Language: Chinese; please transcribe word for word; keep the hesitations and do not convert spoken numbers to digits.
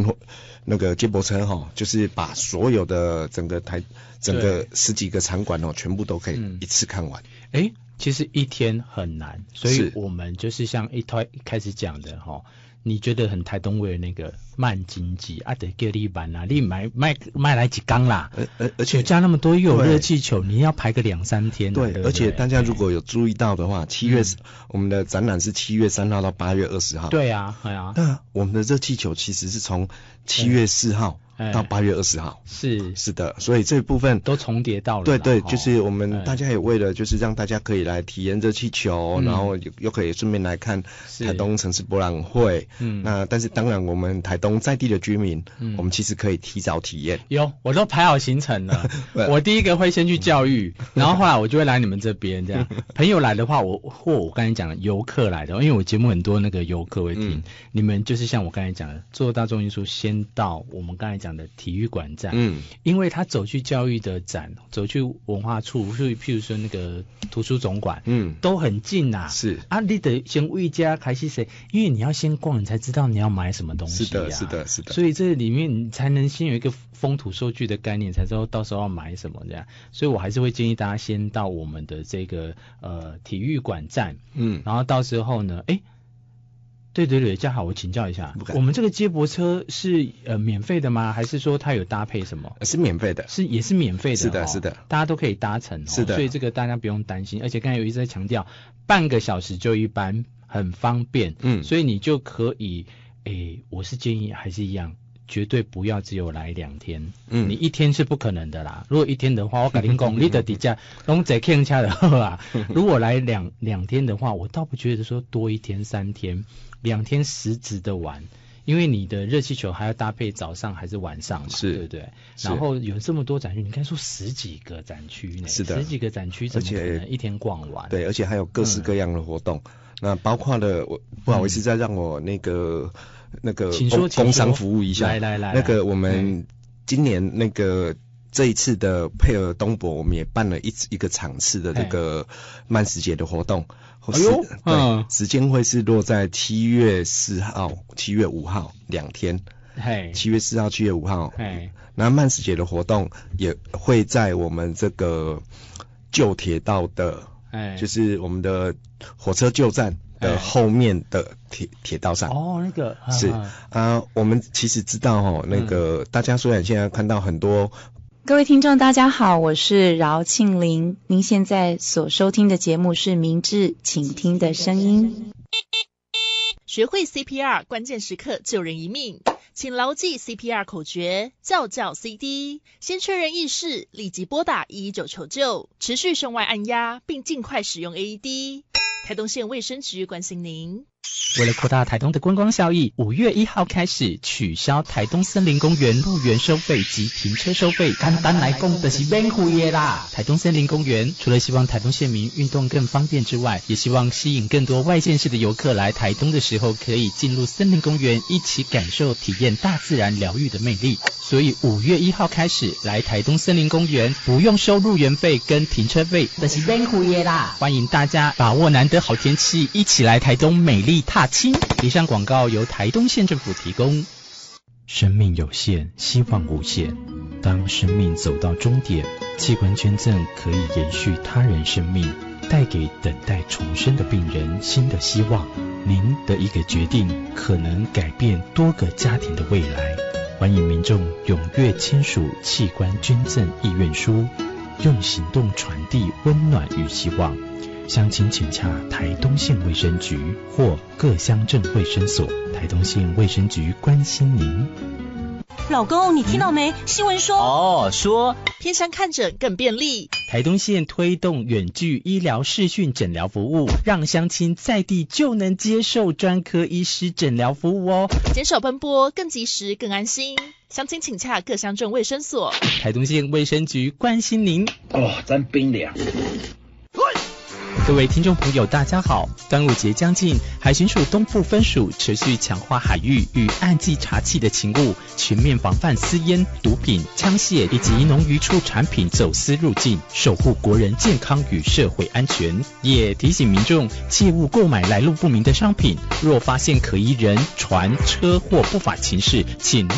那个接驳车哈，就是把所有的整个台整个十几个场馆哦，全部都可以一次看完。 哎、嗯，其实一天很难，所以我们就是像一开一开始讲的哈。你觉得很台东味的那个慢经济啊，得叫你办啊，你买买买来几缸啦， 而而而且加那么多又有热气球，你要排个两三天、啊。 对， 对对而且大家如果有注意到的话，七月、嗯、我们的展览是七月三号到八月二十号。 对啊，对啊。 那我们的热气球其实是从七月四号到八月二十号。 是是的，所以这部分都重叠到了。 对对，就是我们大家也为了就是让大家可以来体验热气球，嗯、然后又可以顺便来看台东城市博览会。嗯，那但是当然我们台东在地的居民，嗯、我们其实可以提早体验。 有，我都排好行程了。我第一个会先去教育，然后后来我就会来你们这边这样。朋友来的话，我或我刚才讲的游客来的，因为我节目很多那个游客会听，嗯、你们就是像我刚才讲的，坐大众运输先到我们刚才讲的体育馆站。嗯，因为他走去教育的展，走去文化处，所以譬如说那个图书总馆，嗯，都很近呐、啊。 是啊，你得先为家开始谁，因为你要先逛，你才知道你要买什么东西、啊。 是的，是的，是的。 所以这里面你才能先有一个风土收据的概念，才知道到时候要买什么这样。所以我还是会建议大家先到我们的这个呃体育馆站，嗯，然后到时候呢，哎。对对对，嘉豪，我请教一下，我们这个接驳车是呃免费的吗？还是说它有搭配什么？ 是免费的， 是也是免费的、哦， 是的，是的， 大家都可以搭乘、哦， 是的， 所以这个大家不用担心。而且刚才有一直在强调，半个小时就一班，很方便，嗯，所以你就可以，诶，我是建议还是一样。绝对不要只有来两天，嗯，你一天是不可能的啦。如果一天的话，我跟你讲，你的底价拢在客家的啊。如果来两两天的话，我倒不觉得说多一天三天，两天实质的玩，因为你的热气球还要搭配早上还是晚上嘛， 是对不对？然后有这么多展区，你看说十几个展区呢， 是的， 十几个展区怎么可能一天逛完？ 对，而且还有各式各样的活动，嗯、那包括了我不好意思，再让我那个。那个工工商服务一下， 来来来， 那个我们今年那个这一次的配合东博，我们也办了一一个场次的这个慢食节的活动， 哎呦， 对，时间会是落在七月四号、七月五号两天，嘿，七月四号、七月五号，嘿，那慢食节的活动也会在我们这个旧铁道的，哎，就是我们的火车旧站。的后面的铁铁道上哦，那个是啊、呃，我们其实知道哦，那个、嗯、大家虽然现在看到很多， 各位听众大家好，我是饶庆玲，您现在所收听的节目是明智倾听的声音。 学会 C P R 关键时刻救人一命，请牢记 C P R 口诀，叫叫 C D， 先确认意识，立即拨打一一九求救，持续胸外按压，并尽快使用 A E D。台东县卫生局关心您。 为了扩大台东的观光效益，五月一号开始取消台东森林公园入园收费及停车收费，简单来讲就是免费的啦。台东森林公园除了希望台东县民运动更方便之外，也希望吸引更多外县市的游客来台东的时候，可以进入森林公园一起感受体验大自然疗愈的魅力。所以五月一号开始来台东森林公园，不用收入园费跟停车费，就是免费的啦。欢迎大家把握难得好天气，一起来台东美丽踏青。以上广告由台东县政府提供。生命有限，希望无限。当生命走到终点，器官捐赠可以延续他人生命，带给等待重生的病人新的希望。您的一个决定，可能改变多个家庭的未来。欢迎民众踊跃签署器官捐赠意愿书，用行动传递温暖与希望。详情请洽台东县卫生局或各乡镇卫生所。台东县卫生局关心您。 老公，你听到没？嗯、新闻说哦，说偏乡看诊更便利。 台东县推动远距医疗视讯诊疗服务，让乡亲在地就能接受专科医师诊疗服务哦， 减少奔波，更及时，更安心。详情请洽各乡镇卫生所。 台东县卫生局关心您。 哦，真冰凉。 各位听众朋友大家好，端午节将近，海巡署东部分署持续强化海域与岸际查缉的勤务，全面防范私烟、毒品、枪械以及农渔畜产品走私入境，守护国人健康与社会安全。也提醒民众切勿购买来路不明的商品，若发现可疑人、船、车或不法情事，请